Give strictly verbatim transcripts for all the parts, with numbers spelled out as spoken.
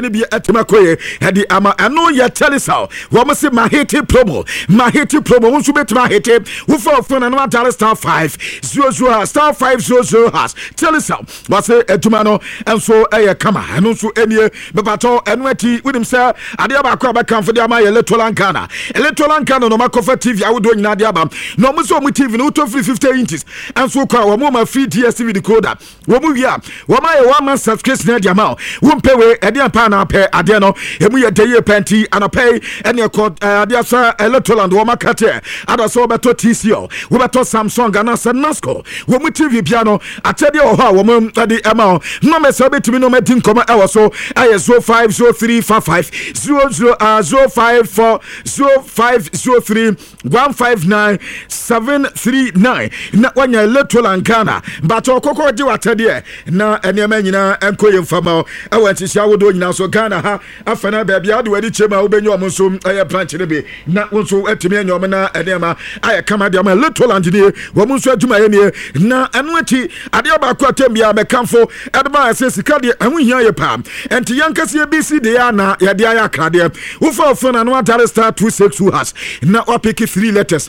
be at Makoye, had the Ama, I know you tell us how. Woman say my hate promo, my hate promo, won't you bet my hate? Who for phone and one dollar star five, zero zero, star five zero zero has. Tell us how. What's a Tumano, and so a Kama, and also any Babato, and Wetty with himself. Adiaba Kraba come for the Ama electoral Ancana. Electoral Ancana, no Makofa T V, I would do in Nadiaba. No Musomu T V, no two fifty inches. And so call one free T S T V decoder. Womuya, Wama, one man subscription at Yamal. Won't pay away, Adian Pana pay Adiano, and we a day panty and a pay, and your court, Adiasa electoral and Wama Kate, Adaso Bato T C O, Wabato Samsung, and Asa Nasco. Womu T V piano, I tell you how, woman, the amount. No mess of it to me, no meeting come out so. I zero five zero three five five zero zero uh zero five four zero five zero three one five nine seven three nine. Na when you electoral and Ghana, but o koko di watade na enema nyina enkoye mfama e wanti sia wodo nyina so Ghana ha afana ba bia de wadi chema obenyo omonso aye branch ne be na wonso atimi anyom na enema aye kama de ma electoral and ne wo monso aduma ye ne na eno ati ade ba ko atembia me kamfo edema asesika de enu hia ye pam enti yankase B C de ya na ya de aya krade wo fa ofo na no atare star two six two has na o pick three letters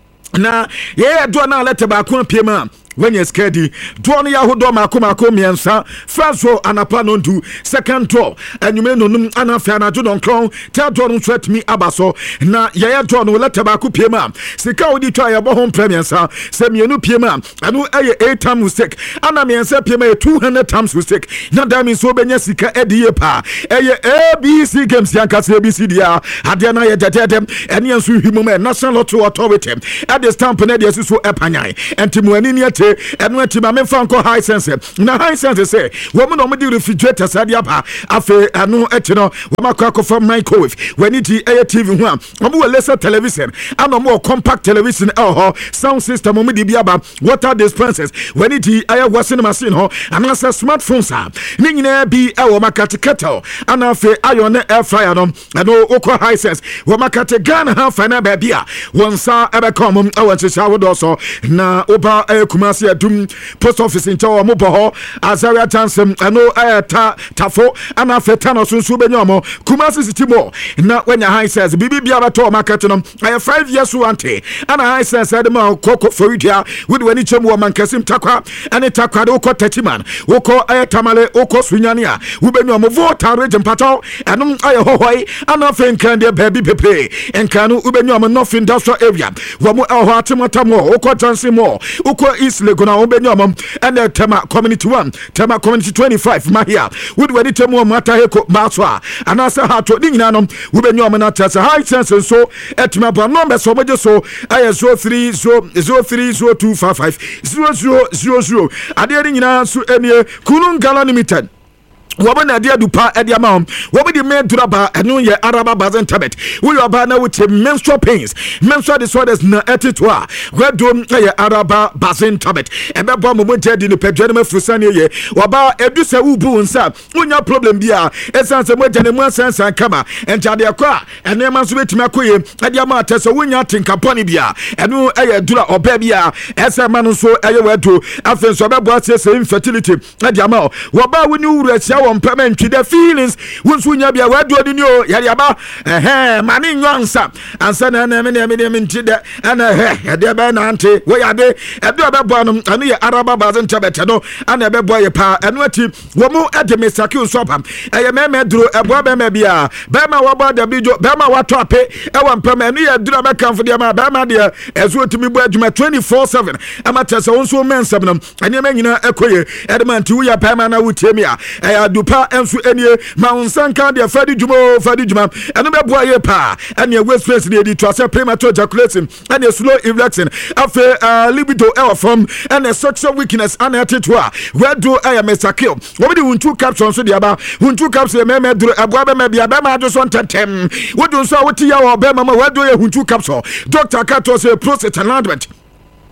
na ye do na letter ba ko piema when you scared do no yahodo mako mako miensa first row anapa no do second row enyume no num anafa na do don clown tell do no threat me abaso na ye ye do no letter ba ko piema sika odi twa ye bo home premiersa se mienu piema anu eye eight times mistake ana miensa piema two hundred times mistake na that means so benya sika edie pa eye A B C games yankase A B C dia ade na ye dededem ene enso hwimom national lottery authority at the stamp na de so epanyan entimu ani ni ate enu ati ma memfa nko high sense na high sense say woman no me refrigerator sadia pa afi anu ati no wo makwa ko from microwave when it air T V ho am wo laser television and no compact television oh sound system mo di biaba water dispensers when it air washing machine ho and answer smartphones ah ni nyina bi e wo makate kettle and afi iron air fryer no and okwa high sense wo makate Ghana ha fana ba bia wonsa ebe come e wo chicha wo do so na oba e kumasi adum post office in chawo mo boho Azaria Chansem ano ayata tafo ana feta no sunsu benyomo kumasi sitimo na wenya high sense bibi bia bato market no ay five years wante ana high sense adema koko foridia with when chemu wa mankasim takwa ani takwa do ko tetiman woko ayatamale woko sunyania wo benyomo vote region pato anum ay hohoi ana fenkan de baby pepe enkanu wo benyomo north industrial area wo mo ho atimotamo woko Chansimo woko east Legona obenyom and tema community one tema community twenty-five mahia would when it temu mata heko maswa and asa hato nyina no obenyom na tesa high sense so etma ba number so meje so I zero three zero three zero two five five zero zero zero zero ade nyina so enie Kunun Gala Limited wabana dia dupa edia ma wabidi me duraba enu ye araba bazen tabet we yoba na with menstrual pains menstrual disorders na etitwa wedom ye araba bazen tabet ebebo mo jedi ni pedwene mafusane ye waba edusa ubu nsa unya problem bia esanse mo jene mo sansan kama entade akwa enema so betimi akoye edia ma tese unya tinkaponi bia enu eye dura oba bia ese ma no so eye wedo afenso bebo asese infertility edia ma waba woni wurasia Permanent the feelings once we nya bia wadu odi ni o yari aba eh mani nwansa ansa na na me na me me ntide ana eh de ba na ante we yade e do be bo no anu ye araba bazen tabete no ana be bo ye pa anu ati wo mu e de mesaki usopam e ye me me duro e bo be me bia be ma wo bo da bijo be ma wato ape e wa mpama anu ye duro be kamfo de ma be ma de ezo otimi bo adwuma twenty-four seven ama tese wonso mensem no ane ma nyina ekoye e de ma nti wo ya pa ma na wutiemi a e dupa ensu enie ma unsanka de fadi jumo fadi juma eno be boa ye pa ene waste space ne di to say premature ejaculation ene slow erection afa uh, libido e from ene sexual weakness ene atitwa we do aye mesakil wo be untu caption so de aba untu capsule me me duro aboa be me bia be ma do so ntentem wo do so wo ti ya wo be mama we do ye untu capsule doctor kato say prostate enlargement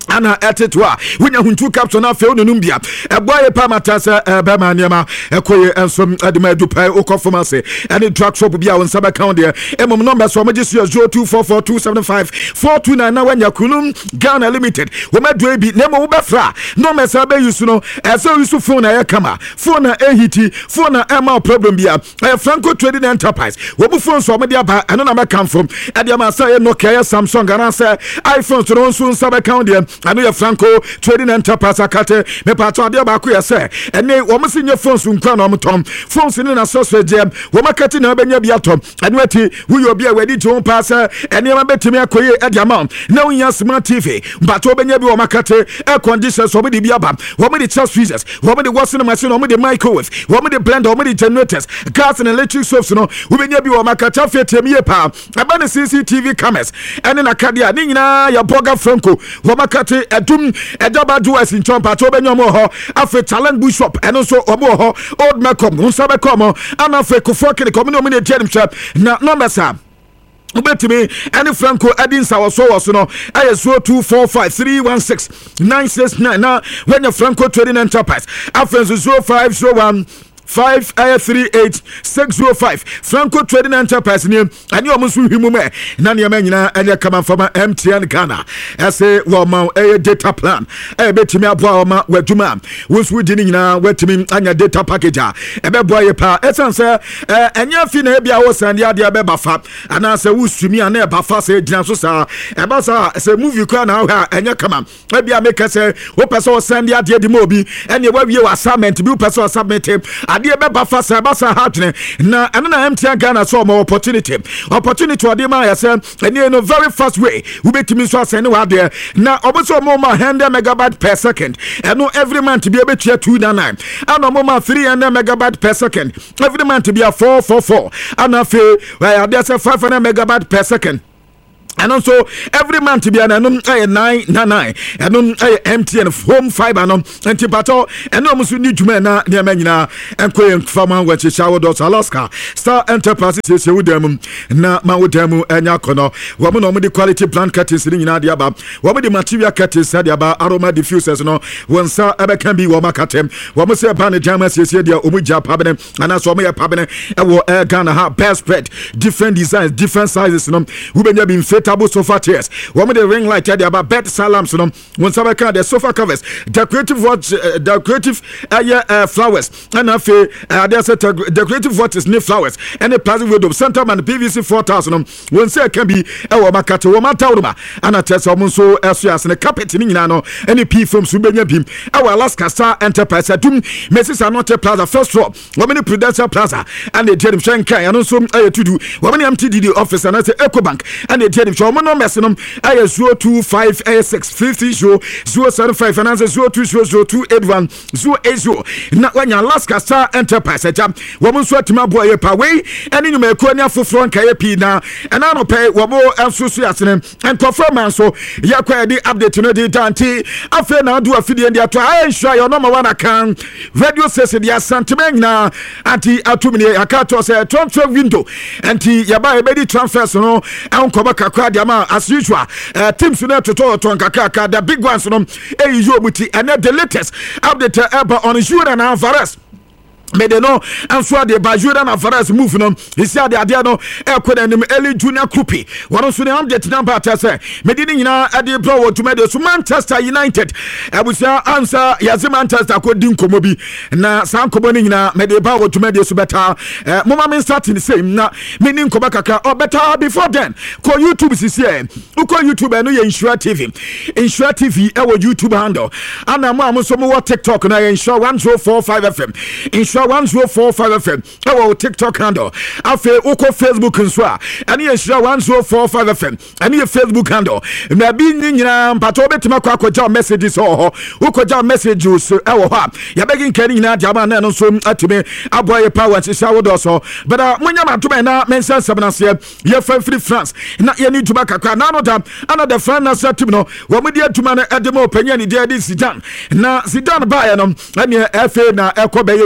ana etetoa wonya huntu capsule na fe onunum bia eboye pamata se bema niema ekoye ensom adema dupai okofoma se any drug shop bia won saba count there emom number so mo gisu zero two four four two seven five four two nine na wanya kunum Ghana limited wo madue bi nemo wo befra no me sabe yusu no ese yusu phone na ya kama phone na ehiti phone na ema problem bia Franco Trading Enterprise wo bu phone so mo dia ba eno na me come from e dia ma say Nokia Samsung ana say iPhone so no so saba count there I know your Franco Trading Enterprise akate me pato ade ba ko yese ene wo mo sinye phones nkwa na omotom phones ni na source jam wo makati na benya bi atom ene ati wo yo bi a wedi to pass ene ma betimi akoye e dia ma na wo smart T V but wo benya bi wo makate air conditioner so be bi aba wo me the chest freezers wo me the washing machine wo me the microwave wo me the blender wo me the generators gas and electric stoves no wo benya bi wo makate afetemi e pa aba ne C C T V cameras ene na kadia ni nyina ya boga Franco wo makate edum edaba duas in chompa to benyo mo ho afi talent bush shop eno so omo ho old makom unsabe komo ana fe kufoke ko me no me jedim shop na number sa ubetimi any Franco adin sawo so was no aye zero two four five three one six nine six nine na when your Franco Trading Enterprise afenzo zero five zero one five three eight six zero five Franco Trading Enterprise ni ani o musu hwimu me na ne manyina ene kama fama M T N Ghana ese wo ma e data plan e betimi aboa o ma waduma wonsu di ni nyina watimi anya data package a e be boa ye pa esanse enya fi na e bia wo sande ade be bafa ana se wusumi ana e bafa se gina so sa e ba sa se movie kwa na ha enya kama e bia make se wo pese wo sande ade di mo bi ene wa wie assignment bi wo pese wo submit ade be bafa sa ba sa hatne na ana na M T N Ghana so more opportunity opportunity ade ma ya se ene no very fast way we betimi so asene wa de na oboso mo ma one hundred megabyte per second eno every month be be two ninety-nine ana mo ma three hundred megabyte per second every month be four forty-four ana fe ya de se five hundred megabyte per second. And also every month be an nine ninety-nine and M T N home fiber no anti pato and no musu ni djuma na ne manyina enko fama wachi shower dot Alaska Star Enterprise se wo dem na ma wo dem anya kono wo mo no mo di quality plant curtains ni nyina dia ba wo mo di material curtains dia ba aroma diffusers no wonsa ebe kan bi wo makatem wo mo se ba ne jama se se dia omu ja pabene ana so mo ya pabene e wo Ghana ha best spread different designs different sizes no wo benya bi table sofa chairs one with the ring light there about bed salams no one some kind the sofa covers decorative watch uh, decorative uh, yeah, uh, flowers and I feel uh, there's a decorative watches new flowers and a plastic window center man P V C four thousand one say can be a makata woman tauruma and a test almost so as and a carpet in no any P from Subenya Beam our Alaska Star Enterprise at Doom Messes are not a plaza first floor one many Prudential Plaza and the Jerim Shankai and also uh, to do one many M T D D office and I say Ecobank and the Jerim Show no messinum I zero two five six fifty zero zero seven five and answer zero two zero zero two eight one zero eight zero na when Alaska Star Enterprise jam woman sweat my boy pa way and you may call for front kayapi na and I don't pay what more else and performance so ya kwa the update no the dante afa na do afidi and to I sure your number one account radio says the sentiment na anti atumini akato say transfer window anti yaba ebedi transfers no and come back as usual uh, teams to to to nkaka the big ones no eh you buti and the latest update ever on Julian Alvarez me de no answer the Bajuran Alvarez move no he said the idea no e kwena nim early junior coupe one so the update number ta say me di nyina ade bro to me so Manchester United abusia answer yazi Manchester ko din komo bi na san komo ni nyina me de ba wo to me so better mama me start in the same na me ni koba kaka or better before then ko YouTube sisi e ko YouTube no ye Insure T V Insure T V e wo YouTube handle ana mo am so mo TikTok na Insure one oh four five F M Insure one oh four five F M our TikTok handle afi uko Facebook nso ani Insure one oh four five F M ani Facebook handle na bi nyina mpato betima kwa akọja messages ho ukoja messages e wo ha ya begin kani nyina diaba na no so atime aboye power sisa wodo so but munya matuma na mention sabnase ye fa free France na ye ni tuma kakra na no dam another France team no wo mudi atuma na edemo panya ni dia di Zidane na Zidane ba ya no ani F A na ekobe ye wiki kwa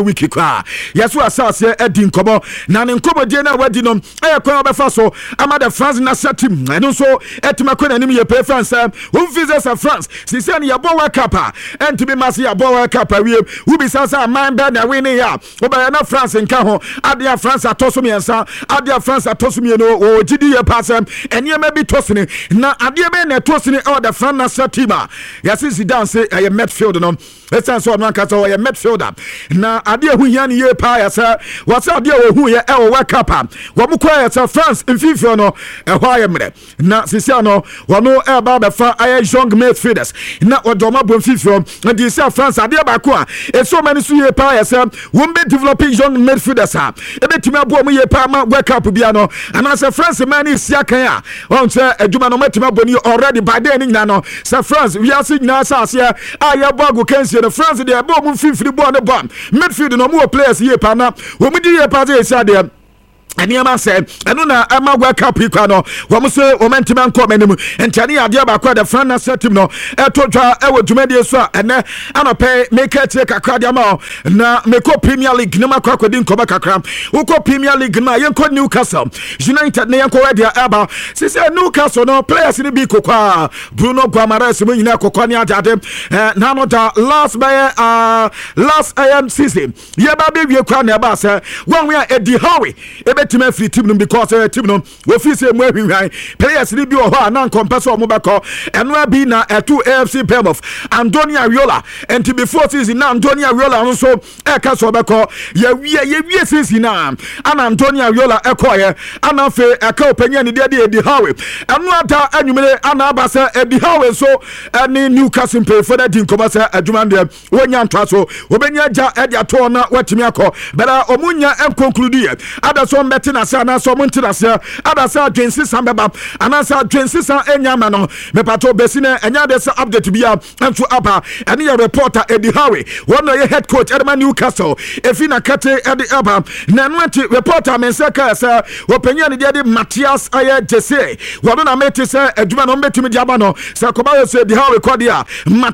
pa yeso asase edi nkomo na ne nkomodie na wadi no e kwa obefa so ama the France national team eno so etima ko na nim ye pe France won visas of France sisi ne yabo World Cup enti bi mase yabo World Cup awie wo bi sasa man ba na win ya oba na France nka ho ade France atoso miensa ade France atoso mie no o gidi ye pasem enie ma bi tosini na ade be na tosini o the France national team yasi Zidane say a midfield no esan so no anka so a midfielder na ade hu hia ne ye pa ya sa wasa ade wo hu ye e wo World Cup wo mu kwa ya sa France mfifio no e ho aye mre na sisia no wo no e ba be fa aye young midfielders na wo do ma bo mfifio na di sia France ade ba ko a e so mani so ye pa ya sa wo be developing young midfielders ha e betimi abo mu ye pa ma World Cup bia no ana se France man is sia kan a won se aduma no matimi abo ni already by then ni na no se France we are seeing na sa sia aye bogo kensi no France dey abo mu mfifiri bo no bom midfield no mu players ye pa na wo mu di ye pa ze sia dey Aniama said, and no, I'm a World Cup Picano, Wamuso, Momentum Common, and Tani Adiaba, the Frana Setim, no, Etoja, Ewo Jumedia, and then I pay, make it take a cradiamo, na Meko Premier League, Nama Crocodile Cobacacram, Uko Premier League, my Yanko Newcastle, United Nayanko Edia Aba, since Newcastle, no players in the Biko, Bruno Guamares, Winna Coconia Jadem, Nanota, last by uh, last I am season, Yababi, you can never say, one we are at the Howie, Team free team because uh, team no we feel say we hwan players ni bi o ho na compare o mo beko eno abi na etu A F C Bournemouth Antonio Ariola and before season na Antonio Ariola no so e ka so beko ye wie ye wie season na ana Antonio Ariola e ko ye ana fe e ka opanya ni de de Howe eno ata anwumere ana abasa e di Howe so ani Newcastle pay for that team come say adwuma de wonya ntwa so obenya ja e dia to na watimi akọ bera omunya e conclude ada so betina sa na so montina sa ada sa twenty sambeba ana sa twenty sa enyama no me pato besine enya de sa update bia entu apa ene ye reporter Eddie Howe one ye head coach Edman Newcastle efina kate Eddie Aba na nwati reporter men say ka sa openya ne de Matthias aye Jesse one na meti say aduma no metumi di aba no sa koba say Eddie Howe kodia